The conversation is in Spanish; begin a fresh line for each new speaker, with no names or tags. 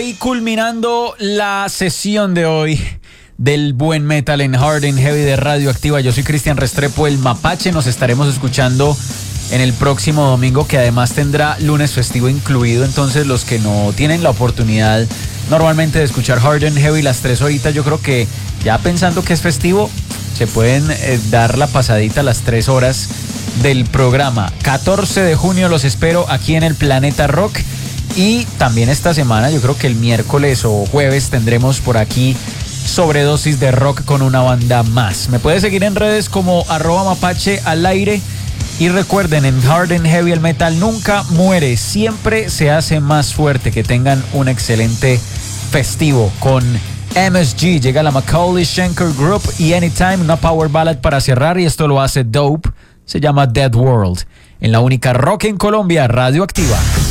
hoy culminando la sesión de hoy del buen metal en Hard and Heavy de Radioactiva. Yo soy Cristian Restrepo, el Mapache. Nos estaremos escuchando en el próximo domingo, que además tendrá lunes festivo incluido. Entonces los que no tienen la oportunidad normalmente de escuchar Hard and Heavy las 3 horitas, yo creo que ya pensando que es festivo, se pueden dar la pasadita a las 3 horas del programa. 14 de junio los espero aquí en el Planeta Rock. Y también esta semana, yo creo que el miércoles o jueves tendremos por aquí sobredosis de rock con una banda más. Me puedes seguir en redes como @mapache al aire. Y recuerden, en Hard and Heavy el metal nunca muere, siempre se hace más fuerte. Que tengan un excelente festivo. Con MSG llega la Macaulay Schenker Group y Anytime, una power ballad para cerrar, y esto lo hace Dope, se llama Dead World, en la única rock en Colombia, Radioactiva.